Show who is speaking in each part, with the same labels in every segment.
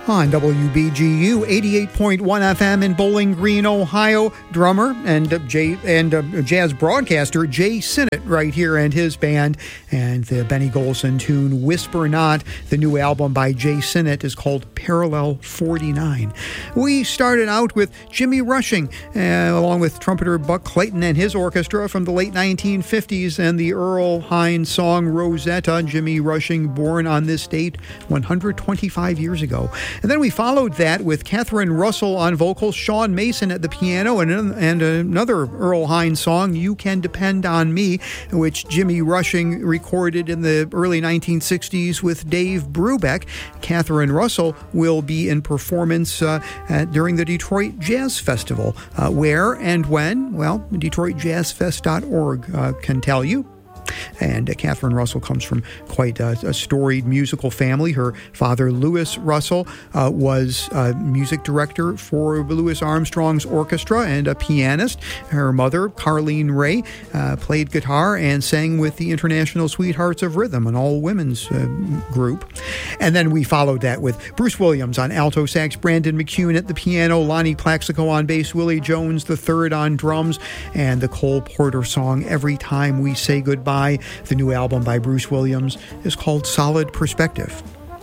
Speaker 1: On WBGU 88.1 FM in Bowling Green, Ohio, drummer and jazz broadcaster Jay Sinnott right here and his band, and the Benny Golson tune Whisper Not. The new album by Jay Sinnott is called Parallel 49. We started out with Jimmy Rushing along with trumpeter Buck Clayton and his orchestra from the late 1950s, and the Earl Hines song Rosetta. Jimmy Rushing, born on this date 125 years ago. And then we followed that with Catherine Russell on vocals, Sean Mason at the piano, and another Earl Hines song, You Can Depend on Me, which Jimmy Rushing recorded in the early 1960s with Dave Brubeck. Catherine Russell will be in performance during the Detroit Jazz Festival. Where and when? Well, DetroitJazzFest.org can tell you. And Catherine Russell comes from quite a storied musical family. Her father, Louis Russell, was a music director for Louis Armstrong's orchestra and a pianist. Her mother, Carlene Ray, played guitar and sang with the International Sweethearts of Rhythm, an all-women's group. And then we followed that with Bruce Williams on alto sax, Brandon McCune at the piano, Lonnie Plaxico on bass, Willie Jones III on drums, and the Cole Porter song, Every Time We Say Goodbye. The new album by Bruce Williams is called Solid Perspective.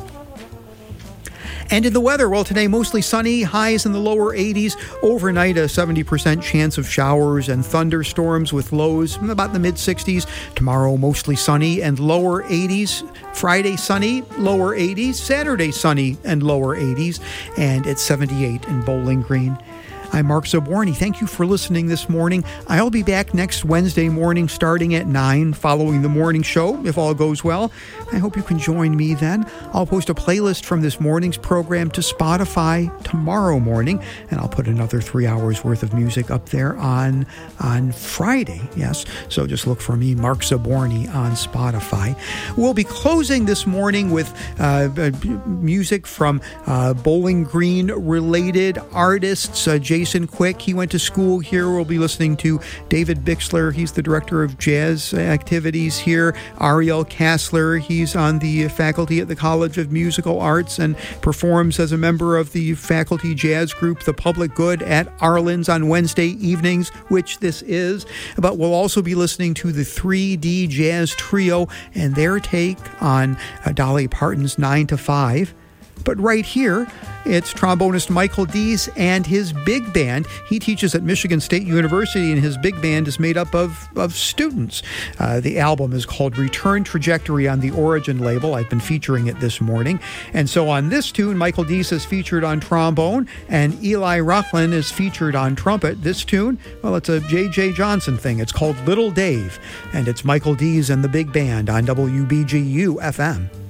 Speaker 1: And in the weather, well, today mostly sunny, highs in the lower 80s. Overnight, a 70% chance of showers and thunderstorms with lows about the mid-60s. Tomorrow, mostly sunny and lower 80s. Friday, sunny, lower 80s. Saturday, sunny and lower 80s. And it's 78 in Bowling Green. I'm Mark Zaborny. Thank you for listening this morning. I'll be back next Wednesday morning starting at 9 following the morning show, if all goes well. I hope you can join me then. I'll post a playlist from this morning's program to Spotify tomorrow morning, and I'll put another 3 hours worth of music up there on Friday. Yes, so just look for me, Mark Zaborny, on Spotify. We'll be closing this morning with music from Bowling Green-related artists. Jason Quick, he went to school here. We'll be listening to David Bixler. He's the director of jazz activities here. Ariel Kassler, he's on the faculty at the College of Musical Arts and performs as a member of the faculty jazz group The Public Good at Arlen's on Wednesday evenings, which this is. But we'll also be listening to the 3D Jazz Trio and their take on Dolly Parton's 9 to 5. But right here, it's trombonist Michael Dees and his big band. He teaches at Michigan State University, and his big band is made up of students. The album is called Return Trajectory on the Origin label. I've been featuring it this morning. And so on this tune, Michael Dees is featured on trombone, and Eli Rocklin is featured on trumpet. This tune, well, it's a J.J. Johnson thing. It's called Little Dave, and it's Michael Dees and the big band on WBGU FM.